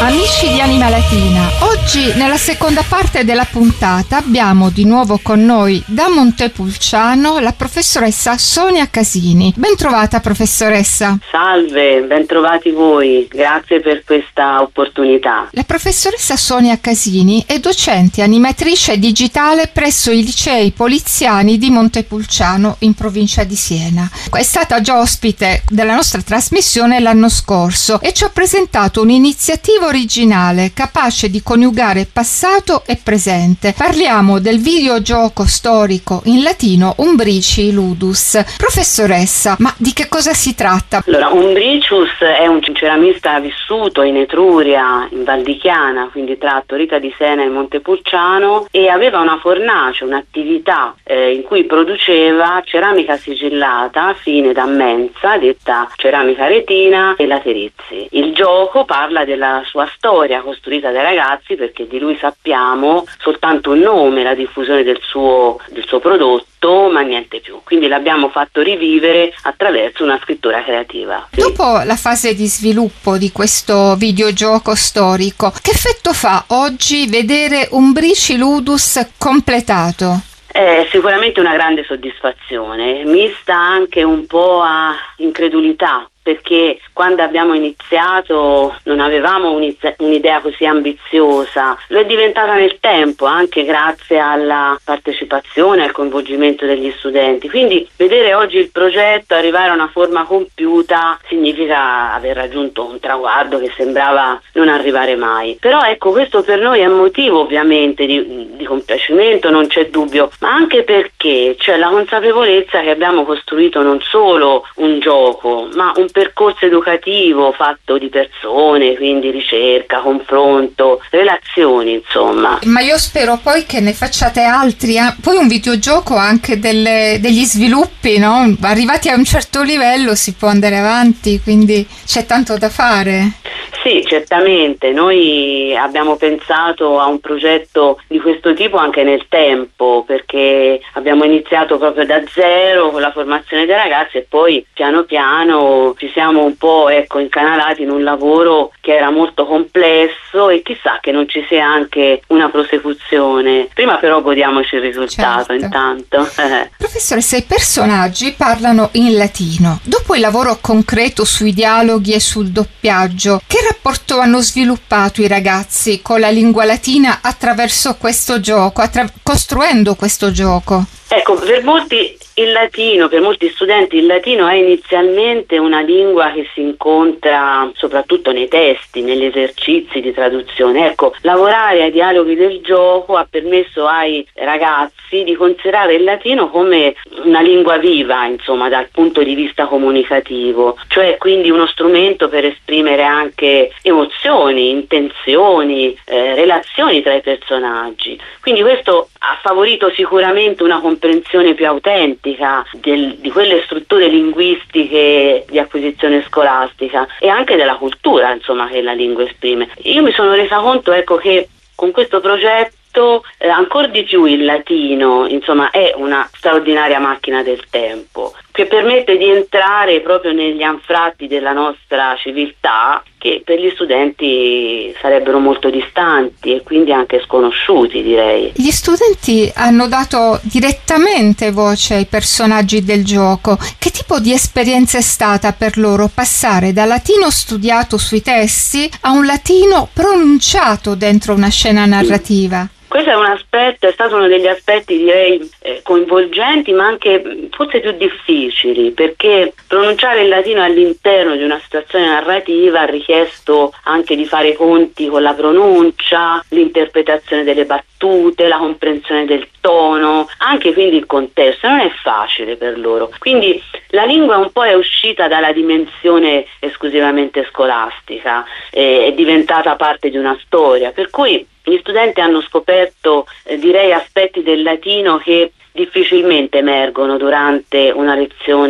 Amici di Anima Latina, oggi nella seconda parte della puntata abbiamo di nuovo con noi da Montepulciano la professoressa Sonia Casini. Ben trovata, professoressa. Salve, ben trovati voi, grazie per questa opportunità. La professoressa Sonia Casini è docente animatrice digitale presso i licei poliziani di Montepulciano in provincia di Siena. È stata già ospite della nostra trasmissione l'anno scorso e ci ha presentato un'iniziativa originale capace di coniugare passato e presente. Parliamo del videogioco storico in latino Umbrici Ludus. Professoressa, ma di che cosa si tratta? Allora, Umbricius è un ceramista vissuto in Etruria, in Val di Chiana, quindi tra Torita di Sena e Montepulciano, e aveva una fornace, un'attività in cui produceva ceramica sigillata fine da mensa, detta ceramica retina e laterizzi. Il gioco parla della sua storia costruita dai ragazzi, perché di lui sappiamo soltanto un nome, la diffusione del suo prodotto, ma niente più. Quindi l'abbiamo fatto rivivere attraverso una scrittura creativa. Sì. Dopo la fase di sviluppo di questo videogioco storico, che effetto fa oggi vedere Umbrici Ludus completato? È sicuramente una grande soddisfazione, mista anche un po' a incredulità, perché quando abbiamo iniziato non avevamo un'idea così ambiziosa. Lo è diventata nel tempo, anche grazie alla partecipazione, al coinvolgimento degli studenti. Quindi vedere oggi il progetto arrivare a una forma compiuta significa aver raggiunto un traguardo che sembrava non arrivare mai. Però ecco, questo per noi è motivo ovviamente di compiacimento, non c'è dubbio, ma anche perché c'è la consapevolezza che abbiamo costruito non solo un gioco, ma un percorso educativo fatto di persone, quindi ricerca, confronto, relazioni, insomma. Ma io spero poi che ne facciate altri, poi un videogioco anche degli sviluppi, no? Arrivati a un certo livello si può andare avanti, quindi c'è tanto da fare. Sì, certamente, noi abbiamo pensato a un progetto di questo tipo anche nel tempo, perché abbiamo iniziato proprio da zero con la formazione dei ragazzi e poi piano piano ci siamo un po' incanalati in un lavoro che era molto complesso e chissà che non ci sia anche una prosecuzione. Prima però godiamoci il risultato, certo. Intanto. Professoressa, i personaggi parlano in latino. Dopo il lavoro concreto sui dialoghi e sul doppiaggio, che rapporto hanno sviluppato i ragazzi con la lingua latina attraverso questo gioco, costruendo questo gioco? Ecco, per molti studenti il latino è inizialmente una lingua che si incontra soprattutto nei testi, negli esercizi di traduzione. Ecco, lavorare ai dialoghi del gioco ha permesso ai ragazzi di considerare il latino come una lingua viva, insomma, dal punto di vista comunicativo, cioè quindi uno strumento per esprimere anche emozioni, intenzioni, relazioni tra i personaggi. Quindi questo ha favorito sicuramente una comprensione più autentica di quelle strutture linguistiche di acquisizione scolastica e anche della cultura, insomma, che la lingua esprime. Io mi sono resa conto, che con questo progetto ancora di più il latino, insomma, è una straordinaria macchina del tempo che permette di entrare proprio negli anfratti della nostra civiltà, che per gli studenti sarebbero molto distanti e quindi anche sconosciuti, direi. Gli studenti hanno dato direttamente voce ai personaggi del gioco. Che tipo di esperienza è stata per loro passare da latino studiato sui testi a un latino pronunciato dentro una scena narrativa? Questo è stato uno degli aspetti, direi, coinvolgenti, ma anche forse più difficili, perché pronunciare il latino all'interno di una situazione narrativa ha richiesto anche di fare i conti con la pronuncia, l'interpretazione delle battute, la comprensione del tono, anche quindi il contesto. Non è facile per loro. Quindi la lingua un po' è uscita dalla dimensione esclusivamente scolastica, è diventata parte di una storia, per cui gli studenti hanno scoperto, direi, aspetti del latino che difficilmente emergono durante una lezione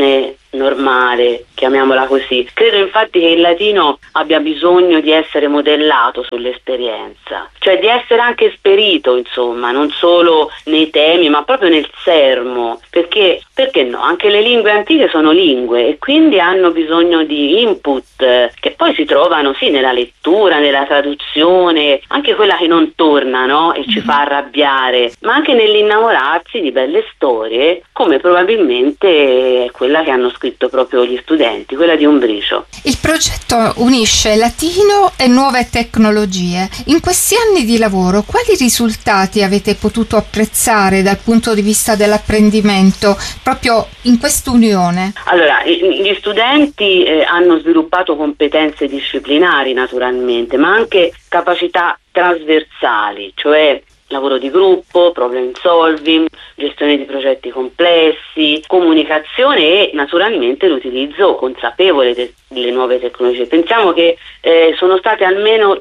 normale, chiamiamola così. Credo infatti che il latino abbia bisogno di essere modellato sull'esperienza, cioè di essere anche esperito, insomma, non solo nei temi ma proprio nel sermo, perché no? Anche le lingue antiche sono lingue e quindi hanno bisogno di input che poi si trovano sì nella lettura, nella traduzione, anche quella che non torna, no? E ci fa arrabbiare, ma anche nell'innamorarsi di belle storie, come probabilmente è quella che hanno scritto proprio gli studenti, quella di Umbricio. Il progetto unisce latino e nuove tecnologie. In questi anni di lavoro, quali risultati avete potuto apprezzare dal punto di vista dell'apprendimento proprio in quest'unione? Allora, gli studenti hanno sviluppato competenze disciplinari naturalmente, ma anche capacità trasversali, cioè lavoro di gruppo, problem solving, gestione di progetti complessi, comunicazione e naturalmente l'utilizzo consapevole delle nuove tecnologie. Pensiamo che sono state almeno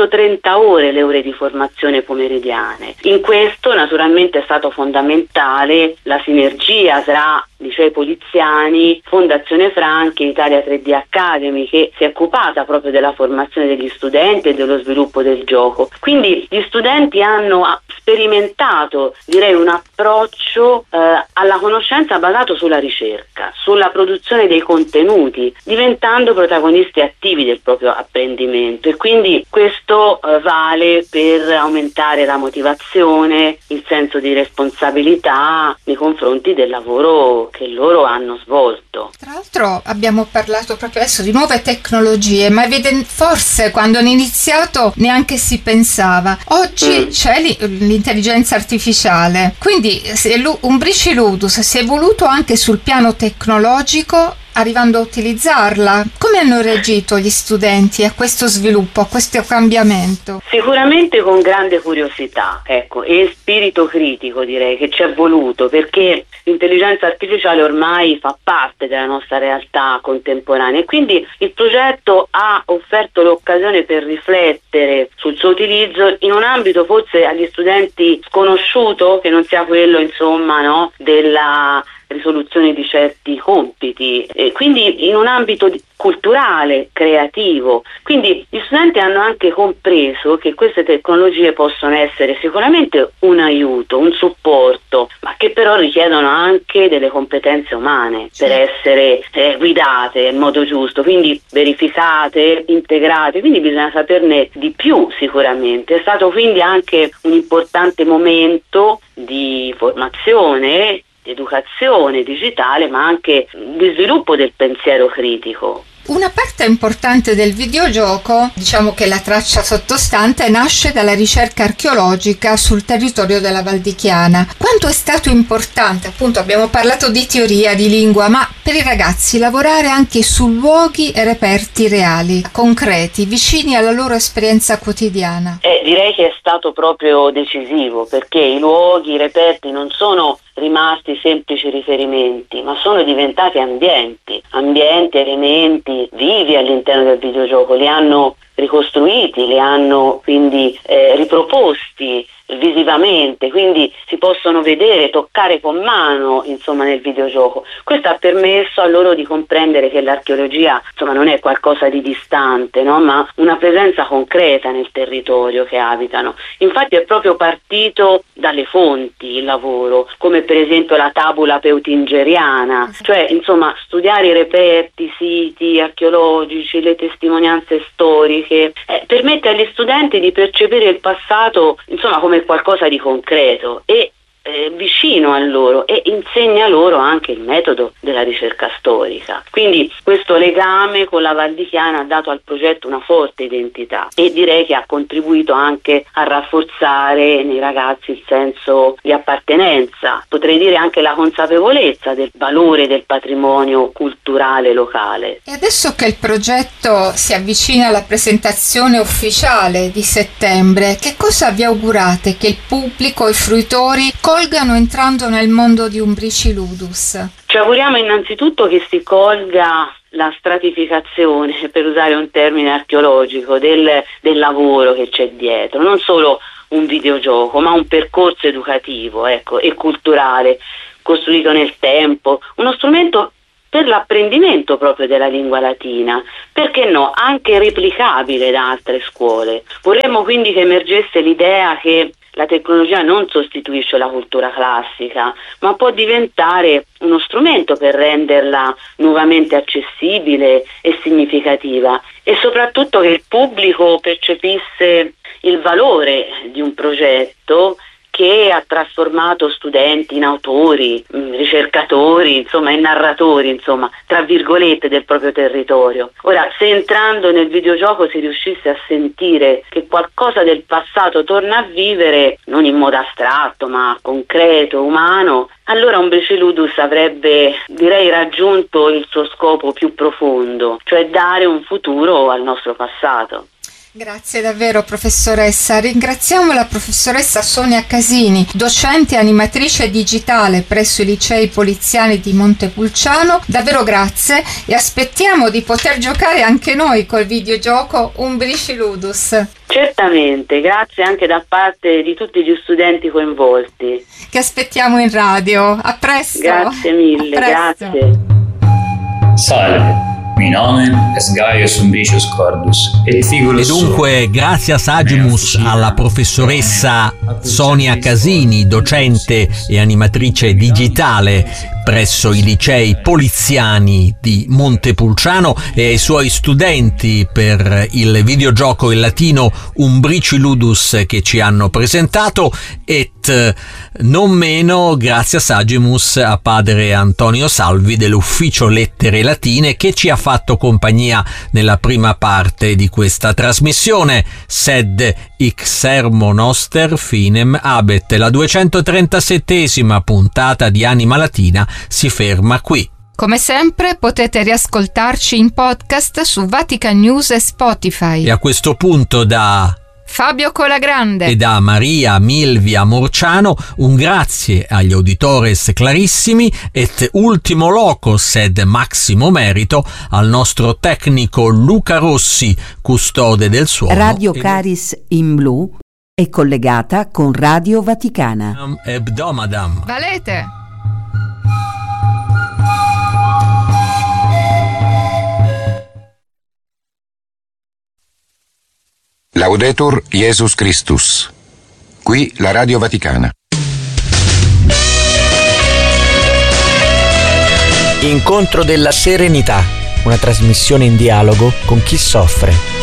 130 ore le ore di formazione pomeridiane. In questo naturalmente è stato fondamentale la sinergia tra licei poliziani, Fondazione Franchi, Italia 3D Academy, che si è occupata proprio della formazione degli studenti e dello sviluppo del gioco. Quindi gli studenti hanno sperimentato, direi, un approccio alla conoscenza basato sulla ricerca, sulla produzione dei contenuti, diventando protagonisti attivi del proprio apprendimento, e quindi questo vale per aumentare la motivazione, il senso di responsabilità nei confronti del lavoro che loro hanno svolto. Tra l'altro abbiamo parlato proprio adesso di nuove tecnologie, ma forse quando hanno iniziato neanche si pensava. Oggi c'è l'intelligenza artificiale, quindi Umbrici Ludus si è evoluto anche sul piano tecnologico, arrivando a utilizzarla. Come hanno reagito gli studenti a questo sviluppo, a questo cambiamento? Sicuramente con grande curiosità, e spirito critico, direi che ci è voluto, perché l'intelligenza artificiale ormai fa parte della nostra realtà contemporanea e quindi il progetto ha offerto l'occasione per riflettere sul suo utilizzo in un ambito forse agli studenti sconosciuto, che non sia quello, insomma, no, della risoluzione di certi compiti, quindi in un ambito culturale, creativo. Quindi gli studenti hanno anche compreso che queste tecnologie possono essere sicuramente un aiuto, un supporto, ma che però richiedono anche delle competenze umane per essere guidate in modo giusto, quindi verificate, integrate, quindi bisogna saperne di più sicuramente. È stato quindi anche un importante momento di formazione, educazione digitale, ma anche di sviluppo del pensiero critico. Una parte importante del videogioco, diciamo che la traccia sottostante, nasce dalla ricerca archeologica sul territorio della Val di Chiana. Quanto è stato importante, appunto abbiamo parlato di teoria, di lingua, ma per i ragazzi lavorare anche su luoghi e reperti reali, concreti, vicini alla loro esperienza quotidiana? Direi che è stato proprio decisivo, perché i luoghi, i reperti non sono rimasti semplici riferimenti, ma sono diventati ambienti, elementi vivi all'interno del videogioco, li hanno ricostruiti, li hanno quindi riproposti visivamente, quindi si possono vedere, toccare con mano, insomma, nel videogioco. Questo ha permesso a loro di comprendere che l'archeologia, insomma, non è qualcosa di distante, no? Ma una presenza concreta nel territorio che abitano. Infatti è proprio partito dalle fonti il lavoro, come per esempio la tabula peutingeriana, cioè insomma studiare i reperti, i siti archeologici, le testimonianze storiche, permette agli studenti di percepire il passato, insomma, come qualcosa di concreto e vicino a loro, e insegna loro anche il metodo della ricerca storica. Quindi questo legame con la Val di Chiana ha dato al progetto una forte identità e direi che ha contribuito anche a rafforzare nei ragazzi il senso di appartenenza, potrei dire anche la consapevolezza del valore del patrimonio culturale locale. E adesso che il progetto si avvicina alla presentazione ufficiale di settembre, che cosa vi augurate che il pubblico e i fruitori colgano entrando nel mondo di Umbrici Ludus? Ci auguriamo innanzitutto che si colga la stratificazione, per usare un termine archeologico, del lavoro che c'è dietro, non solo un videogioco, ma un percorso educativo, e culturale, costruito nel tempo, uno strumento per l'apprendimento proprio della lingua latina, perché no, anche replicabile da altre scuole. Vorremmo quindi che emergesse l'idea che la tecnologia non sostituisce la cultura classica, ma può diventare uno strumento per renderla nuovamente accessibile e significativa, e soprattutto che il pubblico percepisse il valore di un progetto che ha trasformato studenti in autori, ricercatori, insomma in narratori, insomma, tra virgolette, del proprio territorio. Ora, se entrando nel videogioco si riuscisse a sentire che qualcosa del passato torna a vivere, non in modo astratto, ma concreto, umano, allora Umbrici Ludus avrebbe, direi, raggiunto il suo scopo più profondo, cioè dare un futuro al nostro passato. Grazie davvero professoressa. Ringraziamo la professoressa Sonia Casini, docente e animatrice digitale presso i licei poliziani di Montepulciano. Davvero grazie, e aspettiamo di poter giocare anche noi col videogioco Umbrici Ludus. Certamente, grazie anche da parte di tutti gli studenti coinvolti. Che aspettiamo in radio. A presto. Grazie mille, grazie. Salve. Mi nome è Gaius Umbricius Cordus e dunque grazie a Sagimus, alla professoressa Sonia Casini, docente e animatrice digitale presso i licei poliziani di Montepulciano, e ai suoi studenti per il videogioco in latino Umbrici Ludus che ci hanno presentato, e non meno grazie a Sagimus a padre Antonio Salvi dell'ufficio Lettere Latine, che ci ha fatto compagnia nella prima parte di questa trasmissione. Sed Sermo Noster Finem Abet, la 237esima puntata di Anima Latina si ferma qui. Come sempre potete riascoltarci in podcast su Vatican News e Spotify. E a questo punto da Fabio Colagrande e da Maria Milvia Morciano un grazie agli auditores clarissimi, et ultimo locos ed maximo merito al nostro tecnico Luca Rossi, custode del suono. Radio Caris in blu è collegata con Radio Vaticana. Ebdomadam. Valete. Laudetur Jesus Christus. Qui la Radio Vaticana. Incontro della Serenità, una trasmissione in dialogo con chi soffre.